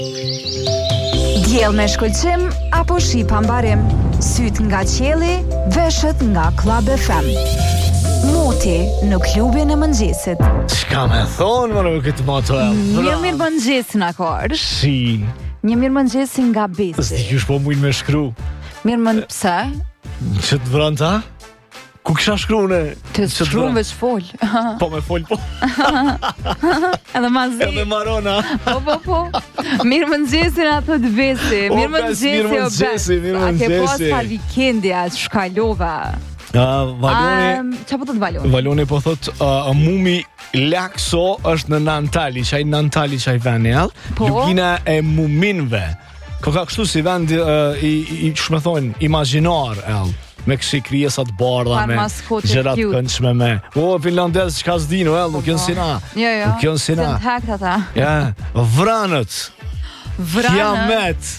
Diell me shkëlqim apo shi pa mbarim, syt nga qielli, veshët nga Club FM. Moti në klubin e mëngjesit. Çka me thonë më në këtë moto? Një mirë mëngjes nga korë. Si? Një mirë mëngjes nga besi. S'di qysh po mujnë me shkru. Mirë mëngjes, pse? Që të vranë ta? Ku kisha shkru në? Të shkru veç fol. Po me fol po. Edhe mazi. Edhe marona. Po. Mirë mëngjesin ato të besi. Mirë mëngjesi. A ke pas vikendja, shkalova. Valoni. Qa po të Valoni? Valoni po thot mumi Lakso është në Nantali, qaj Nantali qaj veni, Po. Lugina e muminve. Ka kështu si vend i që me thonë, imaginar, me kësi krijesat bardha, me gjërat këndshme me. Finlandez që ka zdino, nuk jënë si na. Jo. Nuk jënë si na. Të hakt ata. Ja, vranët. Kiamet.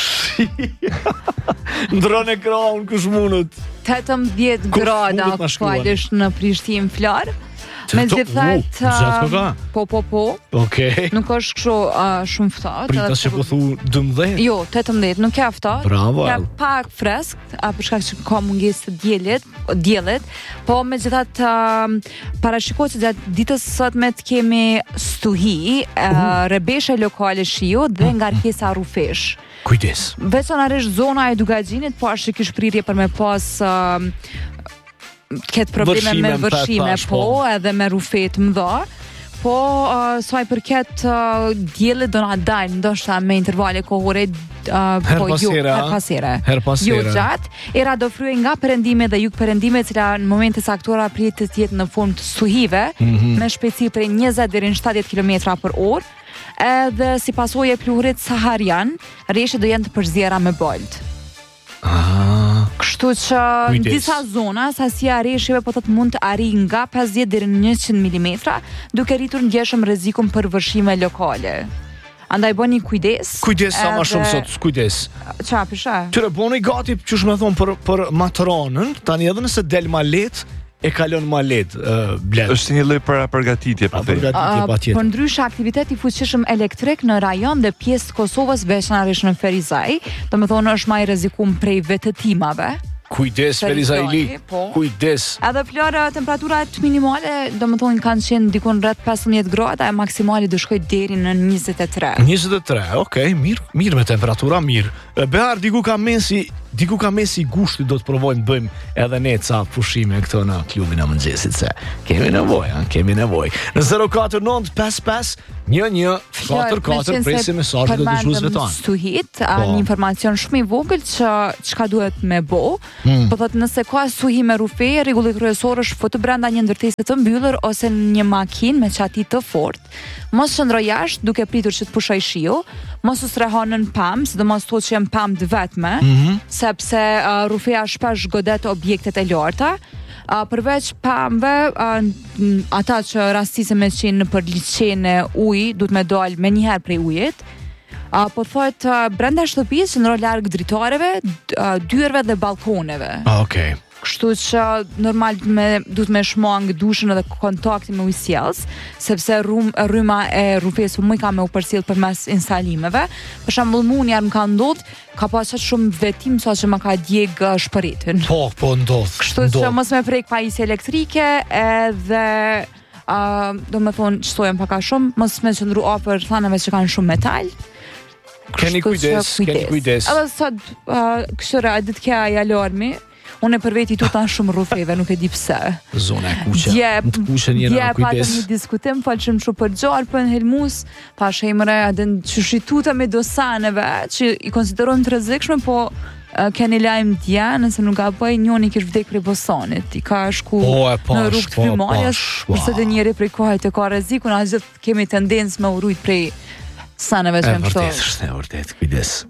Ndrone kraun kush munët. 18 grada aktualisht në Prishtinë Florë. Megjithatë, po. Okej. Nuk është kështu shumë ftohtë. Prita që po thu 12. Jo, 18, nuk ka ftohtë. Bravo. Ka pak freskët, për shkak që ka mungesë të diellit, po megjithatë parashikohet se gjatë ditës sotme të kemi stuhi, rrebeshje lokale shiu dhe ngarkesa rrufesh. Kujdes. Veçanërisht zona e Dugaxhinit, po është kish prirje për me pas këtë probleme me vërshime, po, edhe me rufet mëdha, po, saj përket diellit do na dalë, ndoshta me intervale kohore, her pasere. Jo gjatë, era do fryej nga perëndimi dhe jug perëndimi, cila në momente saktore pritet të jetë në formë të stuhive, me shpejtësi prej 20 deri në 70 km/orë, edhe si pasojë e pluhurit saharian, rreshtet do jenë të përzjera me bolt. Kështu që në disa zona sasia e rreshjeve po të mund të arrijë nga 50 deri në 100 mm, duke rritur ndjeshëm rrezikun për vërshime lokale. Andaj bëni kujdes. Kujdes sa më shumë sot, kujdes. Qa pisha? Qyre bëni gati, qysh me thonë për matëronën, tani edhe nëse del ma letë, e kalon ma letë bletë. Është një lloj para përgatitje për te. Për ndryshe aktiviteti fuqishëm elektrik në rajon dhe pjesë të Kosovës, veçanërisht në Ferizaj, do me thonë është ma i rrezikum prej vetëtimave. Kujdes, Ferizajli, kujdes. Edhe Florë, temperaturat minimale, do më thonë kanë qenë dikun rreth 15 grada, e maksimali do shkoj deri në 23. 23, okej, mirë me temperatura, mirë. Behar, diku ka mesi gushti do të provojmë bëjmë edhe ne ca pushime këto në klubin e mëngjesit, se kemi nevojë. Në 049 55 1144 presim mesazhet e dëgjuesve tanë. Stuhit, një informacion shumë i vogël që çka duhet me bo. Po thotë nëse ka stuhi me rufe, rregulli kryesor është foto brenda një ndërtese të mbyllur ose një makinë me çati të fortë. Mos qëndro jashtë duke pritur që të pushoj shiu, mos u strehon në pam, sidomos to që janë pam të vetme, sepse rufeja shpesh godet objektet e larta. Përveç pamve, ata që rastisen me qenë në përliqene ujë, duhet me dalë me njëherë prej ujit. Po thotë brenda shtëpisë qëndro larg dritareve, dyerve dhe balkoneve. Okej. Kështu që normal duhet me shmang dushën edhe kontakti me ujësjellës, sepse rryma e rrufes më ka me u përcjell përmes instalimeve. Për shembull, munjar më ka ndodhur, ka pasur shumë vetim sa që më ka djeg shpëritin. Po ndodh. Kështu që mos me prek pajisje elektrike edhe do me thonë çtojmë pak a shumë, mos me qëndru afër thanave që kanë shumë metal. Keni kujdes. Edhe sot kështëra e ditë kja i alarmi. Unë për veti tu tanë shumë rrufeve, nuk e di pse. Zona e kuqe. Në të kuqe njëra kujdes. Dje patëm një diskutim, falëshim shumë për gjarë, për në helmus, pa shemëre adën që shituta me dosaneve, që i konsiderojmë të rrezikshme, po keni lajmë dje, nëse nuk ka bëj, njoni kish vdek prej Bosanit. I ka shku në rrugë të Frymarrjes, përse dhe njeri prej kohajt e ka rrezikun, a gjithë kemi tendencë me urujt prej saneve që më shto. Vërtet, kujdes.